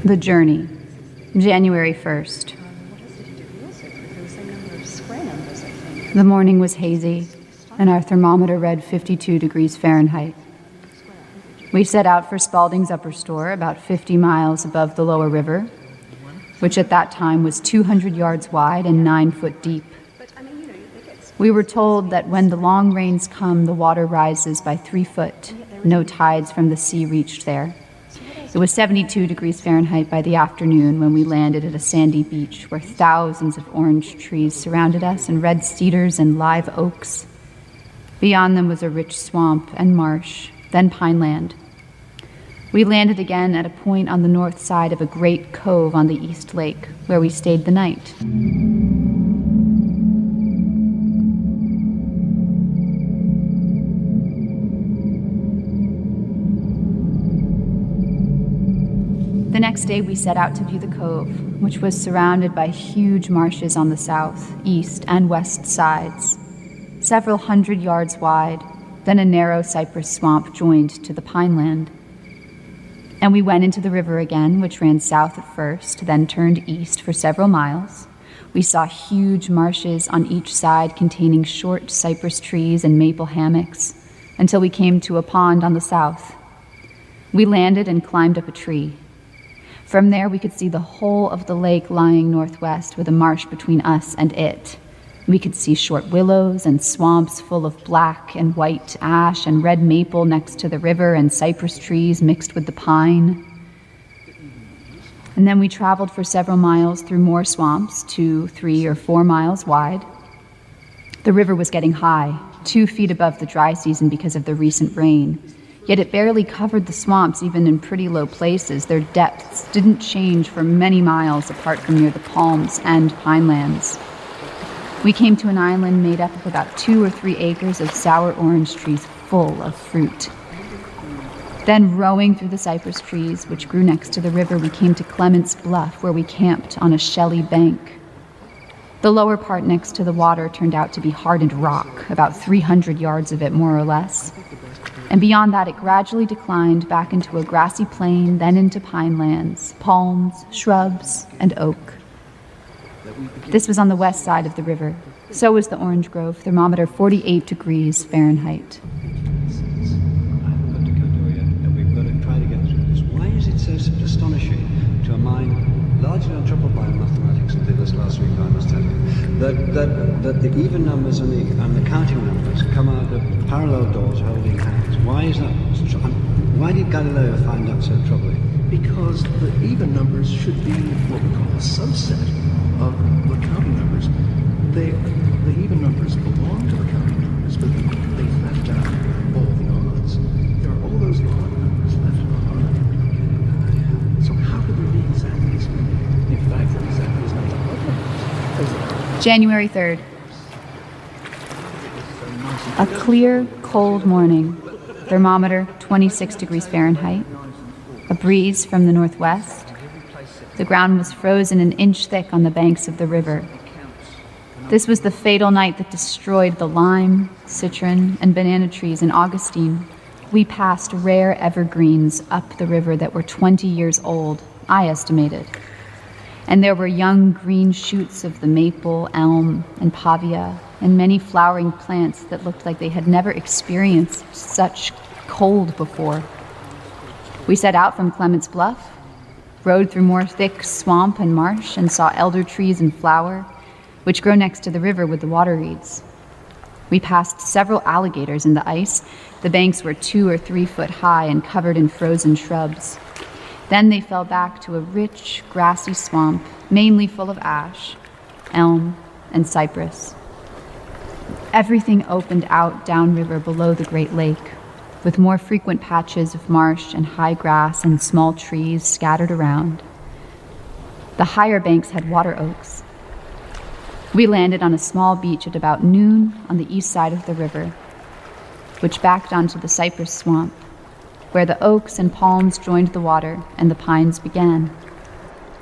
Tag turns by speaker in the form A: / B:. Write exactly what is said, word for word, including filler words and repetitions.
A: The journey, January first. The morning was hazy, and our thermometer read fifty-two degrees Fahrenheit. We set out for Spalding's Upper Store, about fifty miles above the lower river, which at that time was two hundred yards wide and nine foot deep. We were told that when the long rains come, the water rises by three foot. No tides from the sea reached there. It was seventy-two degrees Fahrenheit by the afternoon when we landed at a sandy beach where thousands of orange trees surrounded us and red cedars and live oaks. Beyond them was a rich swamp and marsh, then pineland. We landed again at a point on the north side of a great cove on the East Lake, where we stayed the night. The next day we set out to view the cove, which was surrounded by huge marshes on the south, east, and west sides, several hundred yards wide, then a narrow cypress swamp joined to the pineland. And we went into the river again, which ran south at first, then turned east for several miles. We saw huge marshes on each side containing short cypress trees and maple hammocks, until we came to a pond on the south. We landed and climbed up a tree. From there, we could see the whole of the lake lying northwest with a marsh between us and it. We could see short willows and swamps full of black and white ash and red maple next to the river and cypress trees mixed with the pine. And then we traveled for several miles through more swamps, two, three, or four miles wide. The river was getting high, two feet above the dry season because of the recent rain. Yet it barely covered the swamps, even in pretty low places. Their depths didn't change for many miles apart from near the palms and pinelands. We came to an island made up of about two or three acres of sour orange trees full of fruit. Then, rowing through the cypress trees, which grew next to the river, we came to Clements Bluff, where we camped on a shelly bank. The lower part next to the water turned out to be hardened rock, about three hundred yards of it, more or less. And beyond that, it gradually declined back into a grassy plain, then into pinelands, palms, shrubs, and oak. This was on the west side of the river. So was the orange grove, thermometer forty-eight degrees Fahrenheit.
B: Why is it so astonishing to a mind largely untroubled by mathematics and did this last week, I must tell you, that, that, that the even numbers and the, and the counting numbers come out of parallel doors holding hands? Why is that? Why did Galileo find that so troubling?
C: Because the even numbers should be what we call a subset of the counting numbers. They, the even numbers belong to the counting numbers, but they left out all the odds. There are all those odd numbers left on. So how could there be exactly as many? In fact, there are exactly as many odd numbers.
A: January third. A clear, cold morning. Thermometer twenty-six degrees Fahrenheit. A breeze from the northwest. The ground was frozen an inch thick on the banks of the river. This was the fatal night that destroyed the lime, citron, and banana trees in Augustine. We passed rare evergreens up the river that were twenty years old, I estimated. And there were young green shoots of the maple, elm, and pavia, and many flowering plants that looked like they had never experienced such cold before. We set out from Clements Bluff, rode through more thick swamp and marsh, and saw elder trees in flower, which grow next to the river with the water reeds. We passed several alligators in the ice. The banks were two or three foot high and covered in frozen shrubs. Then they fell back to a rich, grassy swamp, mainly full of ash, elm, and cypress. Everything opened out downriver below the Great Lake, with more frequent patches of marsh and high grass and small trees scattered around. The higher banks had water oaks. We landed on a small beach at about noon on the east side of the river, which backed onto the cypress swamp, where the oaks and palms joined the water and the pines began.